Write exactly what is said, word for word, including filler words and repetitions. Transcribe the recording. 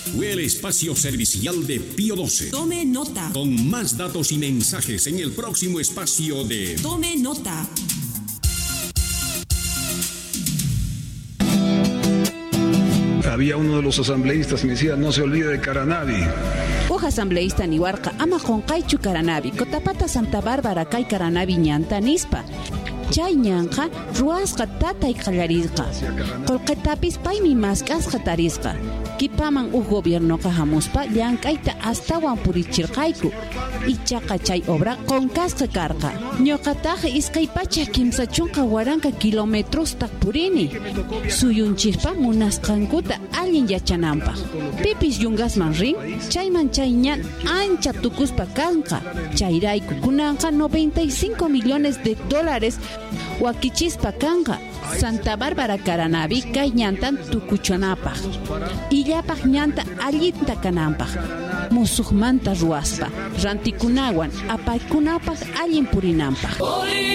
Fue el espacio servicial de Pío doce. Tome nota. Con más datos y mensajes en el próximo espacio de Tome nota. Había uno de los asambleístas que me decía, no se olvide de Caranavi. Uj asambleísta niwarqa ama qonqaychu Caranavi, Cotapata Santa Bárbara kay Caranavi ñanta nispa. Chay ñanqa ruwasqa tatay qallarisqa. Qolqetapis paymi mask'asqa tarisqa. Kipaman uj gobiernoqa hamuspa llank'ayta astawan purichirqayku. Ichaqa chay obra qonqasqa karqa. Ñuqataqa iskay pacha kimsa chunqa waranqa kilometrosta purini. Suyunchikpa munasqankuta allin yachananpaq. Pipis yungasman rin, chayman chay ñan ancha tukuspa kanqa. Chayrayku kunanqa noventa y cinco millones de dólares wakichispa kanqa. Santa Bárbara Caranavi kay ñantan tukuchunapaq. Illapaq ñanta allinta kananpaq. Musuqmanta ruwaspa, rantikunawan apaykunapaq allin purinanpaq.